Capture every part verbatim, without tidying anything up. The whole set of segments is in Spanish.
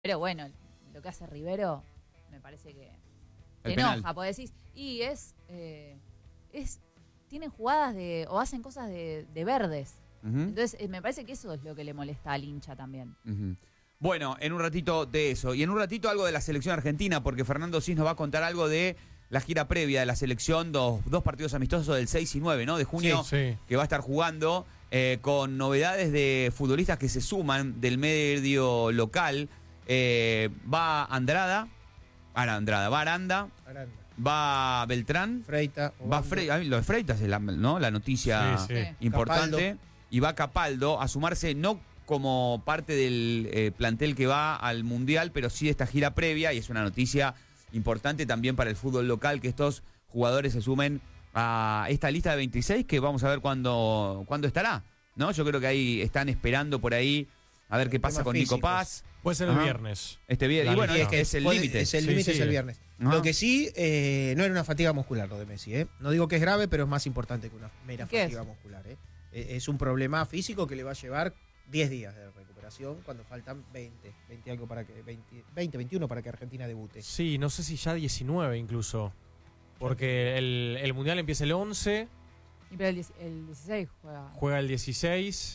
Pero bueno, lo que hace Rivero me parece que te El enoja, penal. porque decís, y es, eh, es, tienen jugadas de, o hacen cosas de, de verdes. Uh-huh. Entonces eh, me parece que eso es lo que le molesta al hincha también. Uh-huh. Bueno, en un ratito de eso. Y en un ratito algo de la selección argentina, porque Fernando Cis nos va a contar algo de la gira previa de la selección, dos, dos partidos amistosos del seis y nueve, ¿no? De junio, Sí, sí. que va a estar jugando eh, con novedades de futbolistas que se suman del medio local. Eh, va Andrada, ah, no, Andrada, va Aranda, Aranda. va Beltrán, Freita. va Obando. Fre- ah, lo de Freitas es la, ¿no? la noticia Sí, sí. importante. Capaldo. Y va Capaldo a sumarse no como parte del eh, plantel que va al Mundial, pero sí de esta gira previa, y es una noticia importante también para el fútbol local que estos jugadores se sumen a esta lista de veintiséis, que vamos a ver cuándo, cuándo estará, ¿no? Yo creo que ahí están esperando por ahí a ver qué pasa Temas con Nico físicos. Paz. Puede ser el Ajá. viernes. Este viernes. La Y bueno, lista. es que es el Puede- límite. Es el Sí, límite, sí. es el viernes. Ajá. Lo que sí, eh, no era una fatiga muscular lo de Messi, ¿eh? No digo que es grave, pero es más importante que una mera ¿Qué fatiga es? muscular, ¿eh? Eh, Es un problema físico que le va a llevar diez días de recuperación cuando faltan veinte, veinte algo para que veinte, veinte, veintiuno para que Argentina debute. Sí, no sé si ya diecinueve incluso. Porque el, el Mundial empieza el once, Y pero el, diez- el dieciséis juega. juega el dieciséis.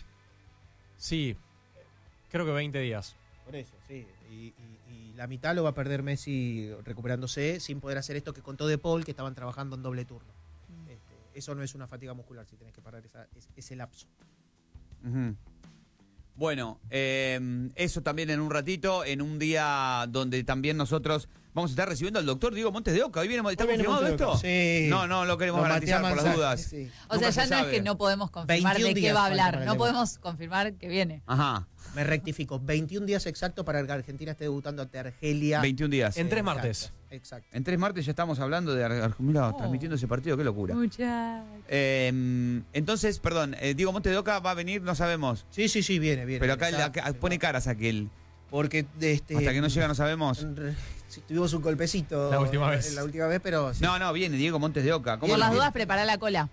Sí, creo que veinte días. Por eso, sí. Y, y- y la mitad lo va a perder Messi recuperándose sin poder hacer esto que contó De Paul, que estaban trabajando en doble turno. Mm. Este, eso no es una fatiga muscular si tenés que parar esa- es- ese lapso. Ujú. Bueno, eh, eso también en un ratito, en un día donde también nosotros vamos a estar recibiendo al doctor Diego Montes de Oca. ¿Hoy viene, ¿Está Hoy viene confirmado Montes de esto? Oca. Sí. No, no lo queremos Lo garantizar maté a por las Manzano, dudas. sí. O Nunca sea, se ya no es sabe. que no podemos confirmar de veintiún qué días va a falta hablar. para el No debut. podemos confirmar que viene. Ajá, Me rectifico, veintiún días exactos para que Argentina esté debutando ante Argelia. veintiún días. En tres Exacto, martes. Exacto. En tres martes ya estamos hablando de Ar- mira, Oh. transmitiendo ese partido, qué locura. Muchachos. Eh, entonces, perdón, eh, Diego Montes de Oca va a venir, no sabemos. Sí, sí, sí, viene, viene. Pero acá, Está- acá pone caras aquel. Porque de este, Hasta que no llega no sabemos. en re- sí, tuvimos un golpecito La última en- vez. en la última vez, pero sí. No, no, viene Diego Montes de Oca. ¿Cómo Por lo las tiene? dudas, prepara la cola.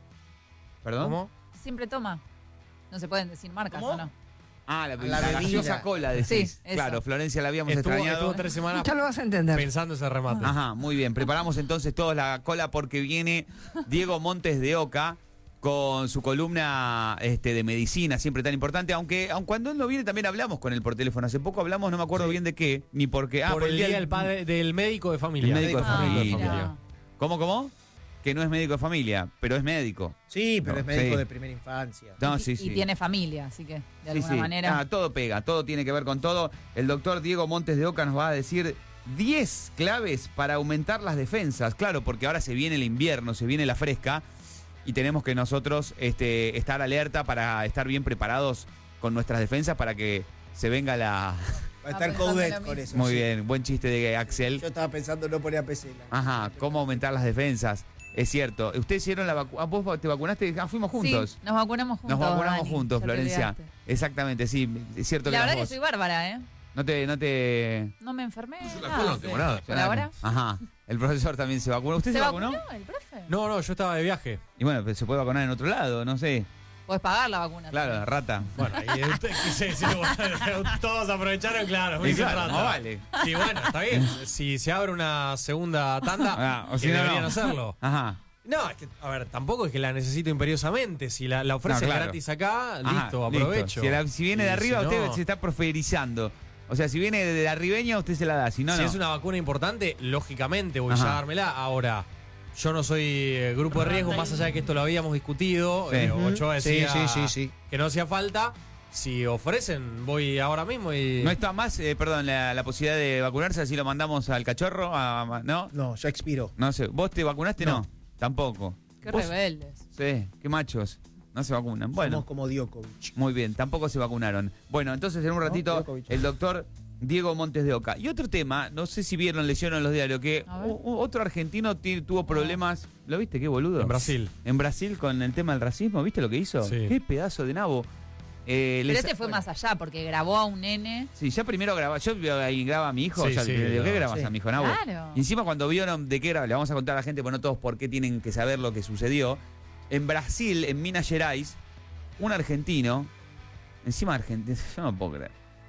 ¿Perdón? ¿Cómo? Siempre toma. No se pueden decir marcas, ¿Cómo? ¿o no? Ah, la, La la bebida. gaseosa cola, decís. Sí, eso. Claro, Florencia la habíamos Estuvo, extrañado. estuvo tres semanas Ya lo vas a entender. pensando ese remate. Ajá, muy bien. Preparamos entonces todos la cola porque viene Diego Montes de Oca con su columna este, de medicina, siempre tan importante. Aunque, aun cuando él no viene, también hablamos con él por teléfono. Hace poco hablamos, no me acuerdo bien de qué, ni por qué. Ah, por el día del padre del médico de familia. El médico de Ah, familia. mira. ¿Cómo, cómo? Que no es médico de familia, pero es médico. Sí, pero No, es médico sí. de primera infancia. No, y, sí, y sí. tiene familia, así que de Sí, alguna sí. manera. Ah, todo pega, todo tiene que ver con todo. El doctor Diego Montes de Oca nos va a decir diez claves para aumentar las defensas. Claro, porque ahora se viene el invierno, se viene la fresca y tenemos que nosotros este, estar alerta para estar bien preparados con nuestras defensas para que se venga la... Va a estar pensando lo Coudet mismo. con eso. Muy sí. bien, buen chiste de Axel. Yo estaba pensando no poner a Pesela. Ajá, cómo aumentar las defensas. Es cierto. ¿Ustedes hicieron la vacuna? ¿Vos te vacunaste? Ah, fuimos juntos. Sí, nos vacunamos juntos. Nos vacunamos Dani, juntos, ya te Florencia. olvidaste. Exactamente, sí. Es cierto que La eras verdad que vos. soy bárbara, ¿eh? No te, no te... No me enfermé. la nada, cola no tengo nada. Por ahora. Ajá. El profesor también se vacunó. ¿Usted se, ¿Se vacunó? vacunó el profe? No, no, yo estaba de viaje. Y bueno, pero se puede vacunar en otro lado, no sé. Podés pagar la vacuna. Claro, también. rata. Bueno, y usted, sí, sí, bueno, todos aprovecharon, claro. Y muy claro, rata. no vale. Y bueno, está bien. Si se abre una segunda tanda, Ah, o que si no, deberían no. hacerlo. Ajá. No, es que, a ver, tampoco es que la necesito imperiosamente. Si la, la ofrecen No, claro. gratis acá, Ajá, listo, aprovecho. Si, la- si viene de Y arriba, si no- usted se está proferizando. O sea, si viene de la ribeña, usted se la da. Si no, si no. es una vacuna importante, lógicamente voy Ajá. ya a dármela. Ahora, yo no soy eh, grupo de riesgo, más allá de que esto lo habíamos discutido. Sí. eh, Ujú. Ochoa Sí, decía sí, sí, sí. que no hacía falta. Si ofrecen, voy ahora mismo y... ¿No está más, eh, perdón, la, la posibilidad de vacunarse? Así lo mandamos al cachorro. A- ¿No? No, ya expiró. No sé. ¿Vos te vacunaste? No. No. Tampoco. Qué ¿Vos? rebeldes. Sí, qué machos. No se vacunan. Bueno. Somos como Djokovic. Muy bien, tampoco se vacunaron. Bueno, entonces en un No, ratito Djokovic. el doctor Diego Montes de Oca. Y otro tema, no sé si vieron, leyeron en los diarios, que A ver. u- u- otro argentino ti- tuvo problemas, ¿lo viste? Qué boludo. En Brasil. En Brasil con el tema del racismo, ¿viste lo que hizo? Sí. Qué pedazo de nabo. Eh, Pero les- este fue bueno, más allá, porque grabó a un nene. Sí, ya primero grababa, yo veo ahí graba a mi hijo, Sí, o sea, sí, ¿de qué no, grabas sí. a mi hijo, Nabo? Claro. Y encima cuando vieron de qué graba, le vamos a contar a la gente, pues no todos por qué tienen que saber lo que sucedió. En Brasil, en Minas Gerais, un argentino, encima argentino, yo no puedo creer,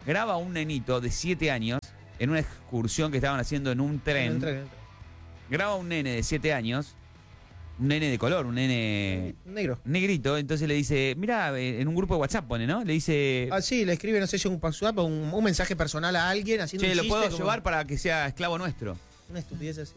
graba a un nenito de siete años en una excursión que estaban haciendo en un tren. En un tren, en un tren. Graba a un nene de siete años, un nene de color, un nene Negro. negrito, entonces le dice, mira, en un grupo de WhatsApp pone, ¿no? Le dice, Ah, sí, le escribe, no sé si un WhatsApp o un, un mensaje personal a alguien haciendo che, un lo chiste. puedo como- llevar para que sea esclavo nuestro. Una estupidez así.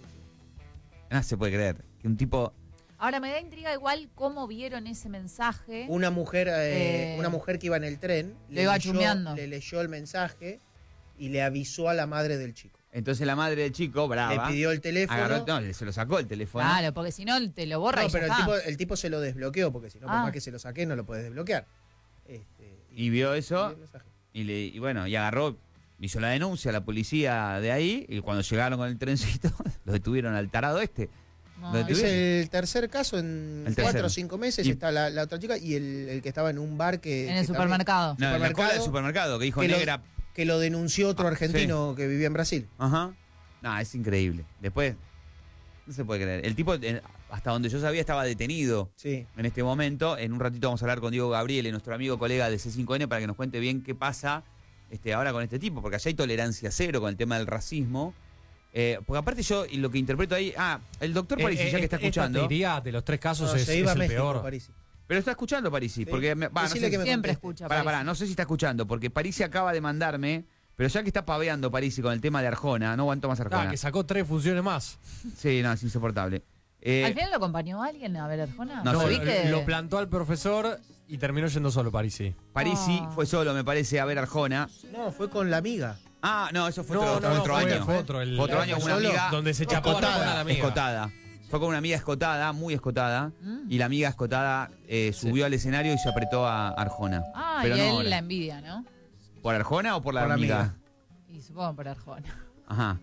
No se puede creer que un tipo... Ahora me da intriga igual cómo vieron ese mensaje. Una mujer, eh, Eh, una mujer que iba en el tren, lo iba leyó, chumeando. le leyó el mensaje y le avisó a la madre del chico. Entonces la madre del chico, brava, Le pidió el teléfono. agarró, no, le- se lo sacó el teléfono. Claro, porque si no te lo borra No, y ya pero el está. tipo, el tipo se lo desbloqueó, porque si no, por Ah. más que se lo saque, no lo puedes desbloquear. Este, Y vio eso. y el mensaje. Y, le, y bueno, y agarró, hizo la denuncia a la policía de ahí, y cuando llegaron con el trencito, lo detuvieron al tarado este. No, lo Es detuvieron. el tercer caso en El cuatro tercero. o cinco meses. Y- Está la, la otra chica y el, el que estaba en un bar que. en que el supermercado. No, en la supermercado, cola del supermercado, que dijo que lo- negra. también- que lo denunció otro Ah, argentino que vivía en Brasil. Ajá. No, es increíble. Después, no se puede creer. El tipo, eh, hasta donde yo sabía, estaba detenido Sí. en este momento. En un ratito vamos a hablar con Diego Gabriele, nuestro amigo colega de C cinco N, para que nos cuente bien qué pasa este, ahora con este tipo, porque allá hay tolerancia cero con el tema del racismo. Eh, porque aparte yo, y lo que interpreto ahí, ah, el doctor Parisi, Eh, ya que esta- está escuchando, Esta teoría de los tres casos No, es, se iba es a el México, peor. París. pero está escuchando Parisi, Sí. porque me, va, no Decile sé que si- me Siempre conteste. escucha. Pará, París. pará, no sé si está escuchando, porque Parisi acaba de mandarme, pero ya que está paveando Parisi con el tema de Arjona, no aguanto más Arjona. Ah, que sacó tres funciones más. Sí, no, es insoportable. Eh, ¿Al final lo acompañó alguien a ver Arjona? No, No, sé. vi que- lo plantó al profesor y terminó yendo solo Parisi. Parisi Ah. fue solo, me parece, a ver Arjona. No, fue con la amiga. Ah, no, eso fue No, otro, no, fue no, otro fue- año. fue otro, el- Fue otro año con una solo, amiga Donde se chapó a Escotada. Arjona a la amiga. escotada. Fue con una amiga escotada, muy escotada, Mm. y la amiga escotada eh, subió al escenario y se apretó a Arjona. Ah, Pero y no él ahora. la envidia, ¿no? ¿Por Arjona o por la Por la amiga? amiga. Y supongo por Arjona. Ajá.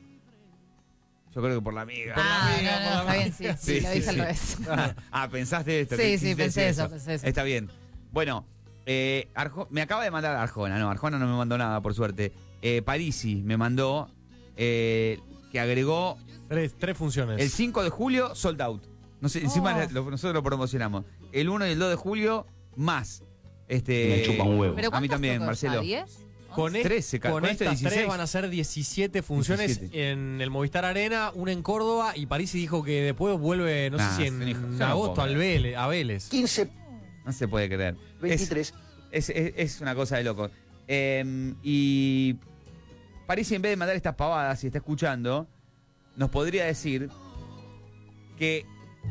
Yo creo que por la amiga. Por la Ah, amiga, no, por no, la está bien, amiga. sí, sí, Sí, lo dije sí, al sí. revés. Ah, pensaste esto. Sí, que sí, quisiste pensé decir eso, pensé eso. Está bien. Bueno, eh, Arjo- me acaba de mandar Arjona. No, Arjona no me mandó nada, por suerte. Eh, Parisi me mandó eh, que agregó Tres, tres funciones. el cinco de julio sold out. No sé, encima Oh. lo- nosotros lo promocionamos. El uno y el dos de julio más. Este, Me chupa un huevo. ¿Pero a mí cuántas también, tocó? Marcelo. ¿A diez? Con, e- trece, ca- con con esto estas dieciséis. tres van a ser diecisiete funciones diecisiete. en el Movistar Arena, una en Córdoba y Parisi dijo que después vuelve, no Nah, sé si son hijos- en son agosto pocos. al Vélez, a Vélez. quince, No se puede creer. Es, veintitrés. es, es- es una cosa de loco. Eh, y Parisi, en vez de mandar estas pavadas, si está escuchando, nos podría decir que,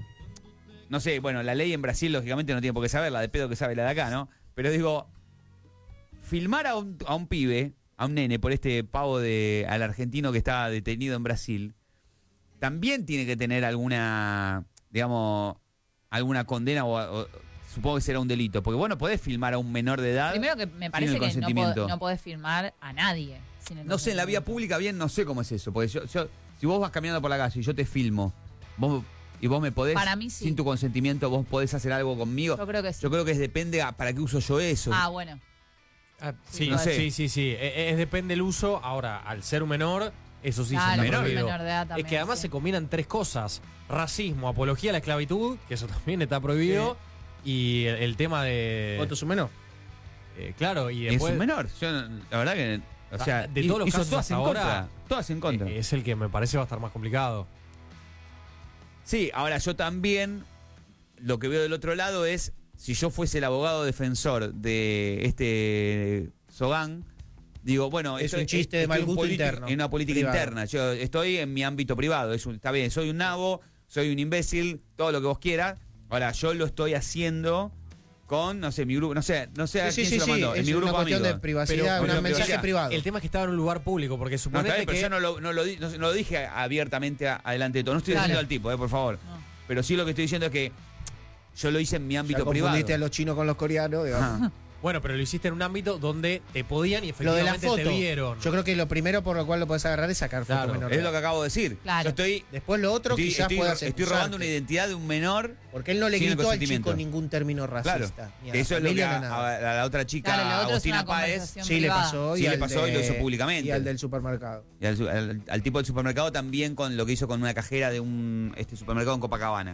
no sé, bueno, la ley en Brasil lógicamente no tiene por qué saber, la de pedo que sabe la de acá, ¿no? Pero digo, filmar a un, a un pibe, a un nene, por este pavo de al argentino que está detenido en Brasil, también tiene que tener alguna, digamos, alguna condena o, o- supongo que será un delito. Porque vos no podés filmar a un menor de edad. Primero que me parece el que no, consentimiento. po- no podés firmar a nadie. sin el No sé, en la vía consentimiento. pública bien no sé cómo es eso. Porque yo, yo- si vos vas caminando por la calle y yo te filmo, vos y vos me podés, Para mí sí. sin tu consentimiento, vos podés hacer algo conmigo. Yo creo que sí. Yo creo que es depende a para qué uso yo eso. Ah, bueno. Ah, Sí, sí, no sé. sí, sí, sí. Es, es depende el uso. Ahora, al ser un menor, eso sí Claro, se menor, está prohibido. menor de edad Es también, que además sí. se combinan tres cosas. Racismo, apología a la esclavitud, que eso también está prohibido. Y el, el tema de... ¿Cuánto es un menor? eh, claro, y es después... un menor. Yo, la verdad que. O Ah, sea, de todos los hizo casos todas hasta en ahora, contra. Todas en contra. eh, es el que me parece va a estar más complicado. Sí, ahora yo también lo que veo del otro lado es, si yo fuese el abogado defensor de este Sogán, digo, bueno, Es esto un chiste de estoy mal en gusto política- interno, en una política privado. interna. Yo estoy en mi ámbito privado, es un- está bien, soy un nabo, soy un imbécil, todo lo que vos quieras. Ahora, yo lo estoy haciendo con, no sé, mi grupo, no sé, no sé a Sí, quién sí, se lo sí, mandó, en es mi una grupo cuestión amigo. de privacidad, Pero- un pero- mensaje pero- privado. El tema es que estaba en un lugar público, porque No, está suponete bien, pero que... yo no lo, no lo di- no- no lo dije abiertamente a- adelante de todo. No estoy Claro. diciendo al tipo, eh, por favor. No. Pero sí lo que estoy diciendo es que yo lo hice en mi Ya ámbito privado. confundiste a los chinos con los coreanos. digamos. Ajá. Bueno, pero lo hiciste en un ámbito donde te podían y Lo de la efectivamente foto. te vieron. Yo creo que lo primero por lo cual lo puedes agarrar es sacar foto Claro, menor de Es lo edad. que acabo de decir. Claro. Yo estoy, Después lo otro estoy, quizás estoy- puedas estoy robando una excusarte. identidad de un menor. Porque él no le sin el gritó al consentimiento. chico ningún término Claro. racista. Ni a la Eso es lo que familia, a, ni nada. a la otra chica, Claro, lo otro es Agustina una Páez, conversación Sí, le privada. pasó. Sí, y le al pasó y lo de- hizo públicamente. Y al del supermercado. y al, al- al tipo del supermercado también con lo que hizo con una cajera de un este supermercado en Copacabana.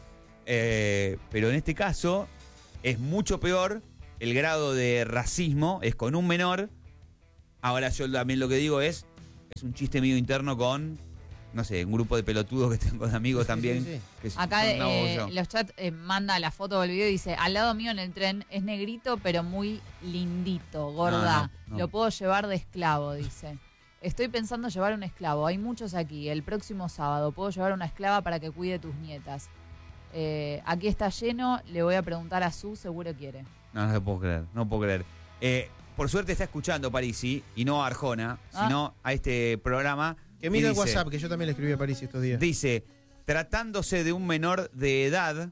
Eh, pero en este caso es mucho peor. El grado de racismo es con un menor Ahora yo también lo que digo es, es un chiste mío interno con, no sé, un grupo de pelotudos que tengo de amigos Sí, también. sí, sí. Que son Acá una eh, bobo yo. los chats eh, manda la foto del video y dice, al lado mío en el tren es negrito pero muy lindito, gorda. No, no, no. Lo puedo llevar de esclavo, dice. Estoy pensando llevar un esclavo. Hay muchos aquí. El próximo sábado puedo llevar una esclava para que cuide tus nietas. Eh, aquí está lleno. Le voy a preguntar a Su, seguro quiere. No, no lo puedo creer, no puedo creer. Eh, por suerte está escuchando Parisi, y no a Arjona, Ah. sino a este programa. Que mira y el dice- WhatsApp, que yo también le escribí a París estos días. Dice, tratándose de un menor de edad,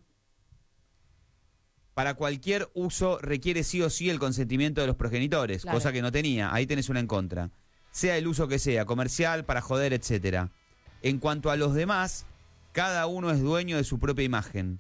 para cualquier uso requiere sí o sí el consentimiento de los progenitores, Claro. cosa que no tenía. Ahí tenés una en contra. Sea el uso que sea, comercial, para joder, etcétera. En cuanto a los demás, cada uno es dueño de su propia imagen.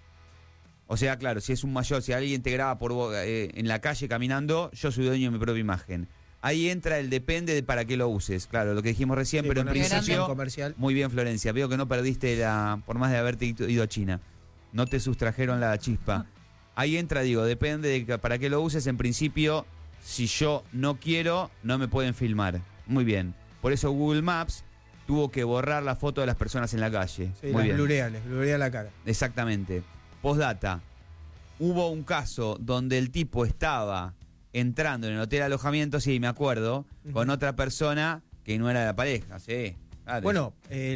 O sea, claro, si es un mayor, si alguien te graba por vo- eh, en la calle caminando, yo soy dueño de mi propia imagen. Ahí entra el depende de para qué lo uses. Claro, lo que dijimos recién, Sí, pero en poner principio- principio... comercial. Muy bien, Florencia. Veo que no perdiste la... por más de haberte ido a China. No te sustrajeron la chispa. Ahí entra, digo, depende de que- para qué lo uses. En principio, si yo no quiero, no me pueden filmar. Muy bien. Por eso Google Maps tuvo que borrar la foto de las personas en la calle. Sí, Muy las bien. blurea, les blurea la cara. Exactamente. Postdata. Hubo un caso donde el tipo estaba entrando en el hotel de alojamiento, sí, me acuerdo, Ujú. con otra persona que no era de la pareja, sí. Dale. Bueno,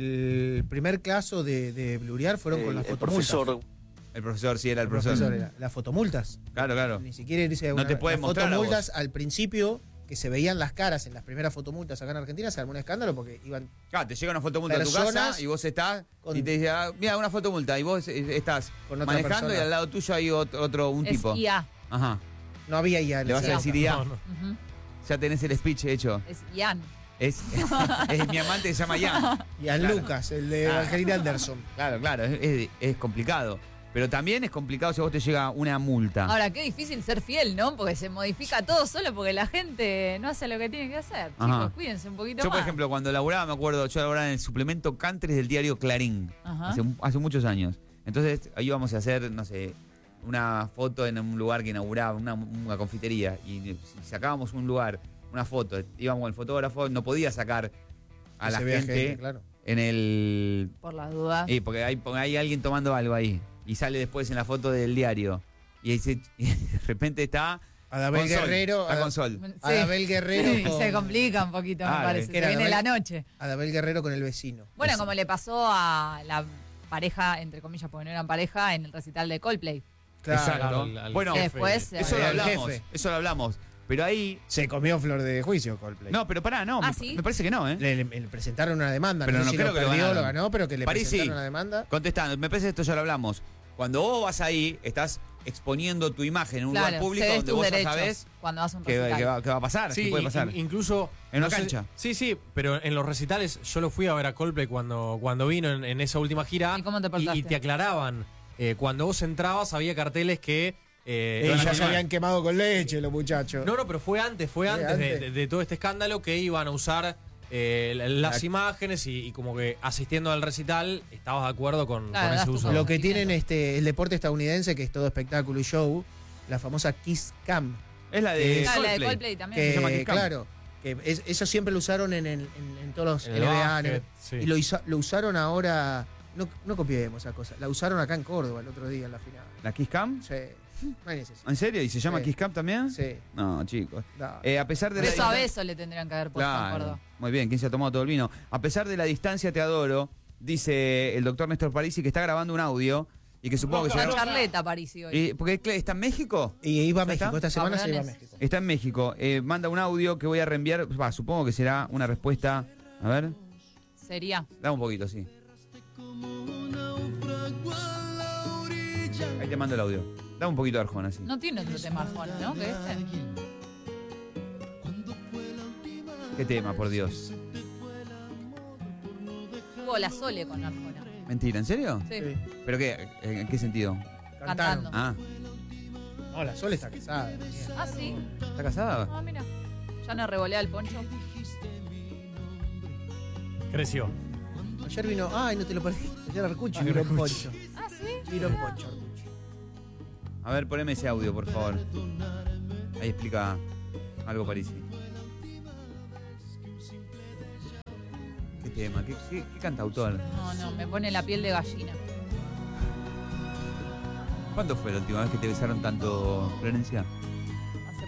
el primer caso de, de blurear fueron con las el fotomultas. profesor El profesor sí era el, El profesor. profesor era. Las fotomultas. Claro, claro. Ni siquiera irse a No una, te pueden las mostrar a fotomultas vos. al principio, que se veían las caras en las primeras fotomultas acá en Argentina, se armó un escándalo porque iban Claro, te llega una fotomulta a tu casa Personas y vos estás con- y te dice, ah, mira, una fotomulta y vos eh, estás Con otra manejando persona. y al lado tuyo hay otro, otro un Es tipo. I A. Ajá. no había ya en Le vas esa a época. decir ya, No, no. Ujú. ya tenés el speech hecho. Es Ian. Es, es mi amante que se llama Ian. Y a Claro. Lucas, el de Ah. Angelina Anderson. Claro, claro, es, es- es complicado. Pero también es complicado si a vos te llega una multa. Ahora, qué difícil ser fiel, ¿no? Porque se modifica todo solo porque la gente no hace lo que tiene que hacer. Ajá. Chicos, cuídense un poquito Yo, por más. ejemplo, cuando laburaba, me acuerdo, yo laburaba en el suplemento Country del diario Clarín. Ajá. Hace, hace muchos años. Entonces, ahí íbamos a hacer, no sé, una foto en un lugar que inauguraba, una, una confitería. Y si sacábamos un lugar, una foto, íbamos con el fotógrafo, no podía sacar a Que la se vea gente, claro. en el... Por las dudas. Eh, porque hay, porque hay alguien tomando algo ahí. Y sale después en la foto del diario. Y, ahí se- y de repente está... Adabel con sol, Guerrero. Está con sol. Sí. Adabel Guerrero. Sí, con- se complica un poquito, Ah, me parece. que Se era viene Adabel- la noche. Adabel Guerrero con el vecino. Bueno, Es- como le pasó a la pareja, entre comillas, porque no eran pareja, en el recital de Coldplay. Claro. Exacto. al- al Bueno, Que jefe. después... eso lo Al hablamos. jefe. Eso lo hablamos. Pero ahí... Se comió flor de juicio Coldplay. No, pero pará, no. Ah, me, ¿sí? me parece que no, ¿eh? Le, le- le presentaron una demanda. Pero no, no sé si creo lo que lo perdió, lo ganaron. ganó, pero que le París sí. presentaron una demanda. Contestando, me parece que esto ya lo hablamos. Cuando vos vas ahí, estás exponiendo tu imagen en un lugar Claro, público cedes donde tus vos ya derechos sabés cuando vas a un qué, recital. qué va, qué va a pasar, Sí, qué puede in- pasar. incluso... En una no sé- cancha. sí, sí, pero en los recitales yo lo fui a ver a Coldplay cuando, cuando vino en, en esa última gira. ¿Y cómo te y, portaste? y te aclaraban. eh, cuando vos entrabas había carteles que... eh, Eh, iban a ya se filmar. habían quemado con leche los muchachos. No, no, pero fue antes, fue Sí, antes, de- antes. De, de todo este escándalo que iban a usar eh, la- las La- imágenes y, y como que asistiendo al recital estabas de acuerdo con, Claro, con das ese tu uso. cosa. Lo que tienen este el deporte estadounidense, que es todo espectáculo y show, la famosa Kiss Cam. Es la de Eh, Ah, la de Coldplay. Coldplay también. Que, se llama Kiss Cam. claro, que es- eso siempre lo usaron en, el- en- en todos los En el N B A. básquet, N B A, sí. Y lo, isa- lo usaron ahora. No, no copiemos esa cosa. La usaron acá en Córdoba el otro día en la final. ¿La Kiss Cam? Sí. No hay necesidad. ¿En serio? ¿Y se llama Sí. Kiss Cam también? Sí. No, chicos. Da. Eh, a pesar de la Beso a distan- beso le tendrían que haber puesto en Claro. Córdoba. Muy bien, ¿quién se ha tomado todo el vino? A pesar de la distancia, te adoro, dice el doctor Néstor Parisi que está grabando un audio y que supongo que Una será... charleta, Parisi, hoy. Y- porque ¿qué, ¿está en México? Y iba a ¿Ya está? México. Esta semana se iba a Campeones. México. Está en México. Eh, manda un audio que voy a reenviar. Va, supongo que será una respuesta. A ver, Sería. dame un poquito, sí. Ahí te mando el audio. Dame un poquito de Arjona, sí. No tiene otro tema Arjona, ¿no? Que este. ¿Qué tema, por Dios? Tuvo la Sole con Arjona. Mentira, ¿en serio? Sí. Sí. ¿Pero qué? ¿En en qué sentido? Cantaron. Cantando. Ah, No, la Sol está casada. bien. Ah, sí. ¿está casada? Ah, mira. Ya no revolea el poncho. Creció. Ayer vino. Ay, no te lo perdí. Ayer Arcucci Ay, vino en Arcucci. poncho. Ah, sí. Vino en poncho, Arcucci. A ver, poneme ese audio, por favor. Ahí explica algo Parisi. tema? ¿Qué, qué, qué cantautor? No, no, me pone la piel de gallina. ¿Cuándo fue la última vez que te besaron tanto, Florencia? Hace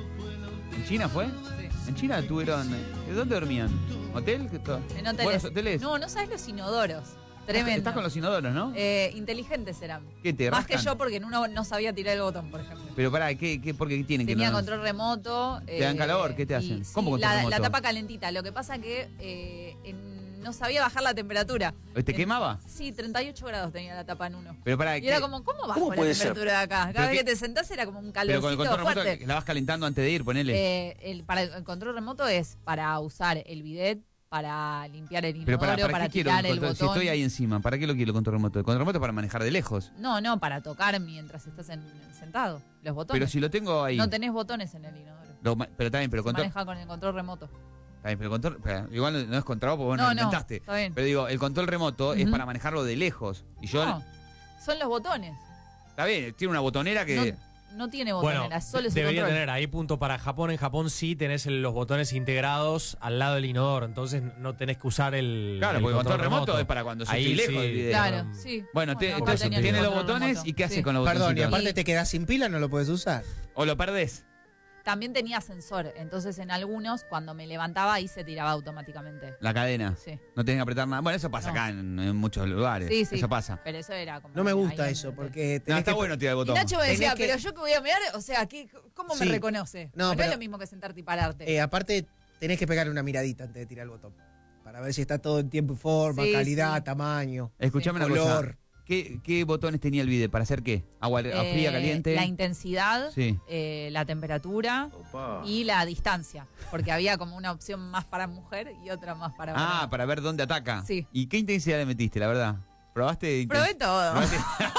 poco. ¿En China fue? Sí. En China tuvieron... ¿De dónde dormían? ¿Hotel? ¿Qué to- En hoteles. ¿Buenos hoteles? No, no sabes los inodoros. Tremendo. Estás con los inodoros, ¿no? Eh, inteligentes eran. ¿Qué te Más que rascan? yo porque en uno no sabía tirar el botón, por ejemplo. Pero pará, ¿qué, qué, ¿por qué tienen que Tenía no? control remoto. ¿Te dan eh, calor? ¿Qué te y hacen? sí, ¿Cómo control la, remoto? la tapa calentita. Lo que pasa que eh, en- no sabía bajar la temperatura. ¿Te En- quemaba? Sí, treinta y ocho grados tenía la tapa en uno. Pero pará, Y era ¿qué? como, ¿cómo bajo ¿Cómo la puede ser? temperatura de acá? ¿Pero Cada vez qué? que te sentás era como un Pero con el calorcito control fuerte. remoto la vas calentando antes de ir, ponele. Eh, el, para el control remoto es para usar el bidet, para limpiar el Pero inodoro, pará, ¿para, para qué quiero tirar el el control? botón. Si estoy ahí encima, ¿para qué lo quiero el control remoto? El control remoto es para manejar de lejos. No, no, para tocar mientras estás en, sentado. Los botones. Pero si lo tengo ahí. No tenés botones en el inodoro. lo ma- pero está bien, pero Se control. maneja con el control remoto. Está bien, pero control. Espera, igual no, no es control porque vos no, No, lo no, intentaste. está bien. Pero digo, el control remoto es Ujú. para manejarlo de lejos. Y yo. No, son los botones. Está bien, tiene una botonera que. No, no tiene Bueno, botonera, solo ese debería control. tener ahí punto para Japón. En Japón sí tenés el- los botones integrados al lado del inodoro, entonces no tenés que usar el Claro, el porque el control remoto, es para cuando yo Ahí estoy lejos sí. del video. Claro, sí. Bueno, te- acá entonces tenía el tiene los control botones remoto. y ¿qué hace Sí. con los Perdón, y botoncitos? aparte te quedás sin pila, no lo puedes usar. O lo perdés. También tenía sensor, entonces en algunos, cuando me levantaba, ahí se tiraba automáticamente. La cadena. Sí. No tenés que apretar nada. Bueno, eso pasa No. acá en, en muchos lugares. Sí, sí. Eso pasa. Pero eso era como. No me ahí gusta en- eso, porque No, tenés está que- bueno tirar el Y botón. Nacho me decía, Tenés que- pero yo que voy a mirar, o sea, ¿qué, ¿cómo me Sí. reconoce? No, No, no pero- es lo mismo que sentarte y pararte. Eh, aparte, tenés que pegarle una miradita antes de tirar el botón. Para ver si está todo en tiempo y forma, Sí, calidad, sí. tamaño, Escuchame una cosa. color. ¿Qué, ¿Qué botones tenía el video? ¿Para hacer qué? ¿Agua Eh, fría, caliente? La intensidad, Sí. eh, la temperatura y la distancia. Porque había como una opción más para mujer y otra más para Ah, varón. para ver dónde ataca. Sí. ¿Y qué intensidad le metiste, la verdad? ¿Probaste? inten- Probé todo. ¿Probaste?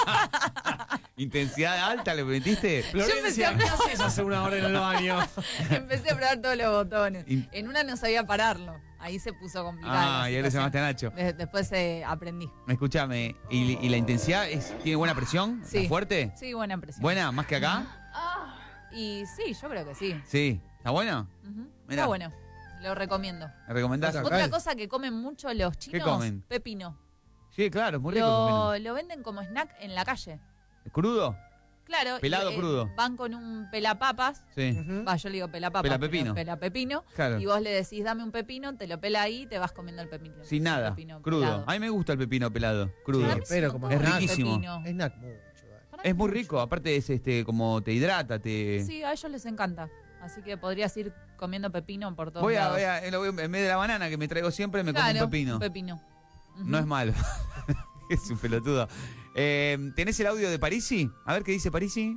¿Intensidad alta le metiste? empecé a- ¿qué haces hace una hora en el baño? Empecé a probar todos los botones. In- En una no sabía pararlo. Ahí se puso complicado. Ah, y ahora se llamaste a Nacho. Después eh, aprendí. Escúchame, ¿y, y la intensidad es, tiene buena presión? ¿Está Sí. fuerte? Sí, buena impresión. ¿Buena? ¿Más que acá? Y sí, yo creo que sí. Sí. ¿Está bueno? Ujú. Mirá. Está bueno. Lo recomiendo. ¿Me recomendás? Otra- Otra Acá- cosa que comen mucho los chinos, comen? pepino. Sí, claro, es muy rico. Lo, lo venden como snack en la calle. ¿Es crudo? Claro. ¿Pelado y, o crudo? Van con un pelapapas. Sí. Ujú. Va, yo le digo pelapapas. Pelapepino. pero Pelapepino. Claro. Y vos le decís, dame un pepino, te lo pela ahí y te vas comiendo el pepino. Sin nada. Pepino Crudo. pelado. A mí me gusta el pepino pelado. Crudo. Para mí sí pero me como gusta es el riquísimo. pepino. Snack mucho. dale. Para mí Es muy mucho. rico. Aparte es este como te hidrata, te. Sí, a ellos les encanta. Así que podrías ir comiendo pepino por todos Voy a, lados. voy a- en lo- en vez de la banana que me traigo siempre, me como Claro, un pepino. un pepino. Ujú. No es malo. Es un pelotudo. Eh, ¿Tenés el audio de Parisi? A ver qué dice Parisi.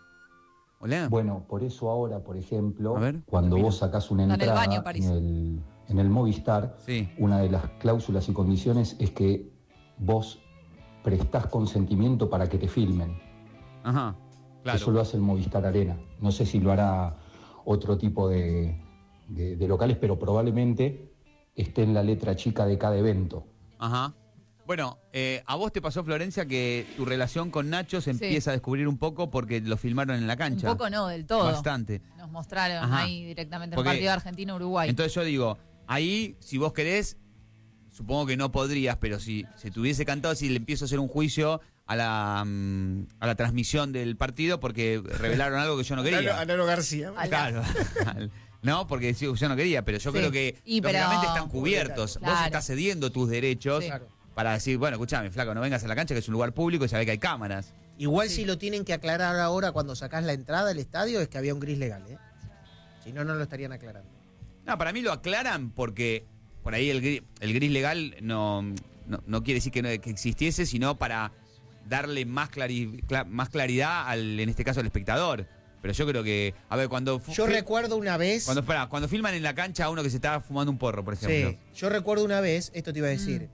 Hola. Bueno, por eso ahora, por ejemplo, A ver, cuando termina. vos sacás una Está en el entrada baño, París. en el, en el Movistar, Sí. una de las cláusulas y condiciones es que vos prestás consentimiento para que te filmen. Ajá. Claro. Eso lo hace el Movistar Arena. No sé si lo hará otro tipo de, de- de locales, pero probablemente esté en la letra chica de cada evento. Ajá. Bueno, eh, a vos te pasó, Florencia, que tu relación con Nacho se Sí. empieza a descubrir un poco porque lo filmaron en la Un cancha. poco no, del todo. Bastante. Nos mostraron Ajá. ahí directamente Porque- el partido de Argentina-Uruguay. Entonces yo digo, ahí, si vos querés, supongo que no podrías, pero si se te hubiese cantado, si le empiezo a hacer un juicio a la, mm, a la transmisión del partido porque revelaron algo que yo no quería. Analo García. Al- Claro. No, porque sí, yo no quería, pero yo Sí. creo que Y pero- lógicamente están cubiertos. Vos Claro. estás cediendo tus derechos Sí. Claro. para decir, bueno, escúchame, flaco, no vengas a la cancha que es un lugar público y sabés que hay cámaras. Igual Sí. si lo tienen que aclarar ahora cuando sacás la entrada del estadio es que había un gris legal, ¿eh? Si no, no lo estarían aclarando. No, para mí lo aclaran porque por ahí el gris, el gris legal no, no, no quiere decir que, no- que existiese, sino para darle más, clari- cla- más claridad, al, en este caso, al espectador. Pero yo creo que, a ver, cuando... fu- Yo fi- recuerdo una vez... Cuando, espera, cuando filman en la cancha a uno que se estaba fumando un porro, por ejemplo. Sí, yo recuerdo una vez, esto te iba a decir,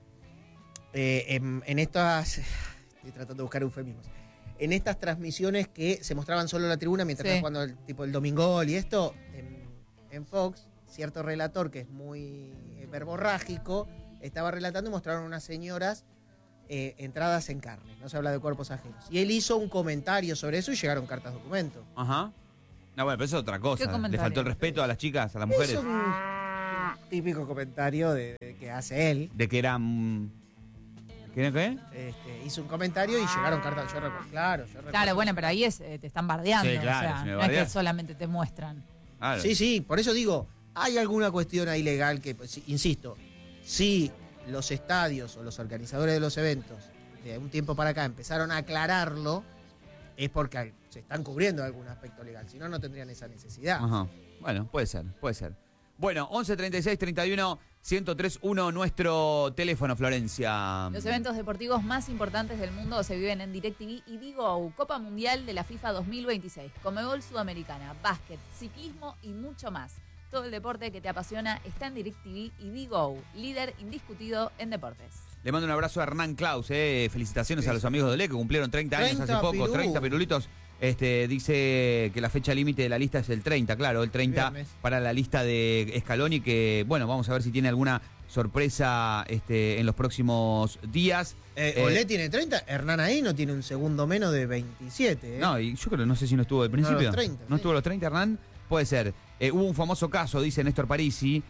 eh, en, en estas... Estoy tratando de buscar eufemismos. En estas transmisiones que se mostraban solo la tribuna mientras Sí. estaba jugando el, tipo el Domingol y esto, en, en Fox, cierto relator que es muy eh, verborrágico, estaba relatando y mostraron unas señoras eh, entradas en carne, no se habla de cuerpos ajenos. Y él hizo un comentario sobre eso y llegaron cartas documento. Ajá. No, bueno, pero eso es otra cosa. ¿Qué Le comentario? faltó el respeto a las chicas, a las mujeres. Eso, mm, típico comentario de, de que hace él. De que eran... ¿Qué era qué? Este, hizo un comentario y llegaron cartas. Yo recuerdo, claro, yo recuerdo. Claro, bueno, pero ahí es, eh, te están bardeando. Sí, claro, o sea, si me no es bardean. que solamente te muestran. Claro. Sí, sí, por eso digo, hay alguna cuestión ahí legal que, pues, insisto, si los estadios o los organizadores de los eventos de un tiempo para acá empezaron a aclararlo, es porque se están cubriendo algún aspecto legal, si no, no tendrían esa necesidad. Ajá. Bueno, puede ser, puede ser. Bueno, once treinta y seis treinta y uno ciento tres uno nuestro teléfono, Florencia. Los eventos deportivos más importantes del mundo se viven en DirecTV y Digo, Copa Mundial de la FIFA dos mil veintiséis, Conmebol Sudamericana, básquet, ciclismo y mucho más. Todo el deporte que te apasiona está en DirecTV y Digo, líder indiscutido en deportes. Le mando un abrazo a Hernán Klaus, eh. felicitaciones Sí. a los amigos de Olé que cumplieron treinta años treinta hace poco, pirú. treinta pirulitos. Este, dice que la fecha límite de la lista es el treinta, claro, el treinta Viernes. para la lista de Scaloni, que bueno, vamos a ver si tiene alguna sorpresa este, en los próximos días. Eh, Eh, Olé tiene treinta, Hernán ahí no tiene un segundo menos de veintisiete. ¿eh? No, y yo creo, no sé si no estuvo al principio. los treinta, ¿No sí. estuvo a los treinta, Hernán? Puede ser. Eh, hubo un famoso caso, dice Néstor Parisi,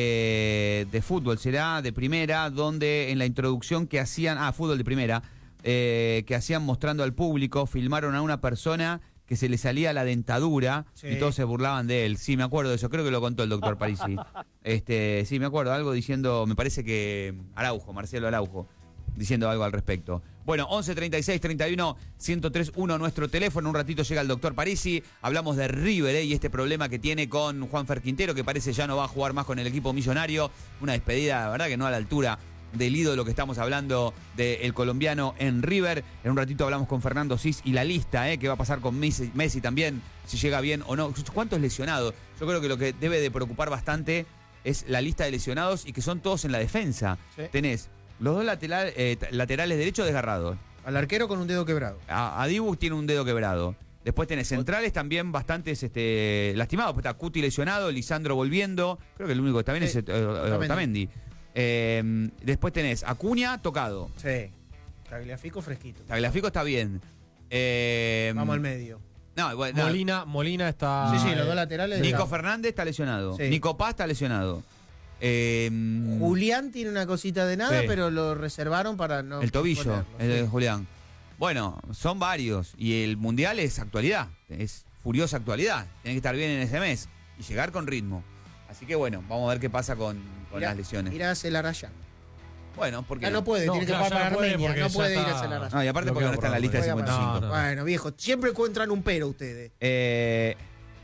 eh, de fútbol, será de primera, donde en la introducción que hacían, ah, fútbol de primera, eh, que hacían mostrando al público, filmaron a una persona que se le salía la dentadura Sí. y todos se burlaban de él. Sí, me acuerdo de eso, creo que lo contó el doctor Parisi. Este, sí, me acuerdo, algo diciendo, me parece que Araujo, Marcelo Araujo, diciendo algo al respecto. Bueno, once treinta y seis treinta y uno ciento tres uno nuestro teléfono. Un ratito llega el doctor Parisi. Hablamos de River eh, y este problema que tiene con Juanfer Quintero, que parece ya no va a jugar más con el equipo millonario. Una despedida, la verdad que no a la altura del ídolo que estamos hablando del colombiano en River. En un ratito hablamos con Fernando Cis y la lista, eh, que va a pasar con Messi, Messi también, si llega bien o no. ¿Cuántos lesionados? Yo creo que lo que debe de preocupar bastante es la lista de lesionados y que son todos en la defensa. Sí. Tenés los dos lateral, eh, laterales derechos desgarrados. Al arquero con un dedo quebrado. A, a Dibu tiene un dedo quebrado. Después tenés centrales también bastantes este, lastimados. Pues está Cuti lesionado, Lisandro volviendo. Creo que el único que está bien Sí, es eh, eh, Otamendi. Eh, después tenés Acuña tocado. Sí. Tagliafico fresquito. Tagliafico está bien. Eh, Vamos al medio. No, bueno, no. Molina, Molina está. Sí, sí, eh, los dos laterales. Nico están. Fernández está lesionado. Sí. Nico Paz está lesionado. Eh, Julián tiene una cosita de nada, Sí. pero lo reservaron para no. El tobillo, ponerlo, el de sí. Julián. Bueno, son varios. Y el Mundial es actualidad. Es furiosa actualidad. Tiene que estar bien en ese mes. Y llegar con ritmo. Así que bueno, vamos a ver qué pasa con, con Irá- las lesiones. Irá a Celarayán. Bueno, porque Ya no puede, No, tiene que claro, jugar ya para no puede Armenia. porque No ya puede ir a está- Celarayán. No, y aparte Lo porque no queda está en la por lista de Juega cincuenta y para- cinco. No, no. Bueno, viejo, siempre encuentran un pero ustedes. Eh,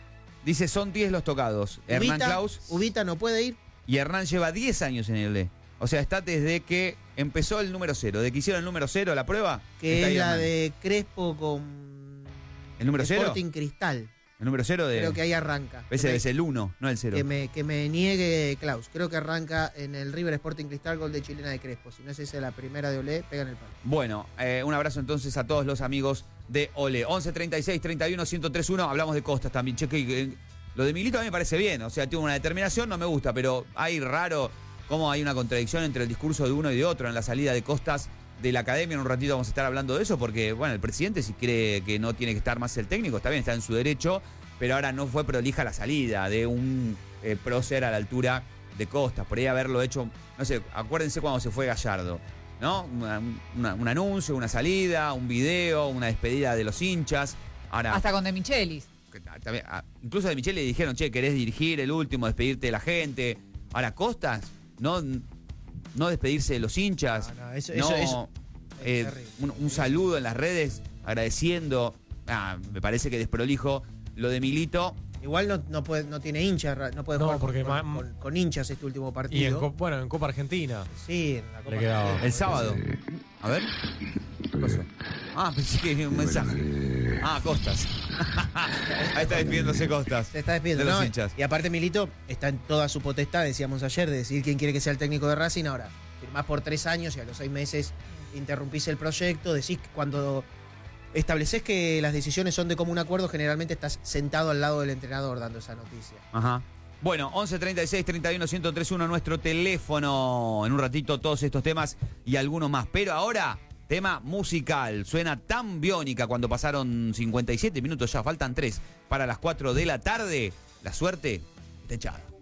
dice, son diez los tocados. Hernán Ubita- Klaus. Ubita no puede ir. Y Hernán lleva diez años en el D. O sea, está desde que empezó el número cero. De que hicieron el número cero, la prueba. Que está es ahí la Hernán. de Crespo con. ¿El número cero? Sporting Cristal. El número cero de... Creo que ahí arranca. Ese Que es el uno, no el cero. me, que, me, que me niegue Klaus. Creo que arranca en el River Sporting Cristal, gol de chilena de Crespo. Si no es esa la primera de Olé, pega en el palo. Bueno, eh, un abrazo entonces a todos los amigos de Ole. once treinta y seis treinta y uno ciento tres uno. Hablamos de Costas también. Che, que, que, lo de Milito a mí me parece bien. O sea, tiene una determinación, no me gusta, pero hay raro cómo hay una contradicción entre el discurso de uno y de otro en la salida de Costas de la academia. En un ratito vamos a estar hablando de eso porque, bueno, el presidente si cree que no tiene que estar más el técnico, está bien, está en su derecho, pero ahora no fue prolija la salida de un eh, prócer a la altura de Costas. Por ahí haberlo hecho, no sé, acuérdense cuando se fue Gallardo, ¿no? Una- una- un anuncio, una salida, un video, una despedida de los hinchas. Ahora, Hasta con De Michelis. que ta- también, ah, incluso de Michele le dijeron, che, ¿querés dirigir el último, despedirte de la gente? Ahora, Costas, no, no despedirse de los hinchas. No, no, eso- no, eso- eso eh, es terrible. un, un saludo en las redes, agradeciendo. Ah, me parece que desprolijo lo de Milito. Igual no, no, puede, no tiene hinchas, ra- no puede No, jugar con- porque con, ma- con- con hinchas este último Y en, partido. Co- bueno, en Copa Argentina. Sí, en la Copa Le quedaba- Argentina. El sábado. A ver. ¿Qué pasó? Ah, pensé que había un mensaje. Ah, Costas. Ahí está despidiéndose Costas. Se está despidiendo, de los ¿no? hinchas. Y aparte Milito está en toda su potestad, decíamos ayer, de decidir quién quiere que sea el técnico de Racing. Ahora, firmás por tres años y a los seis meses interrumpís el proyecto. Decís que cuando estableces que las decisiones son de común acuerdo, generalmente estás sentado al lado del entrenador dando esa noticia. Ajá. Bueno, once treinta y seis treinta y uno ciento tres uno nuestro teléfono. En un ratito todos estos temas y algunos más. Pero ahora, tema musical. Suena tan biónica cuando pasaron cincuenta y siete minutos, ya faltan tres para las cuatro de la tarde. La suerte está echada.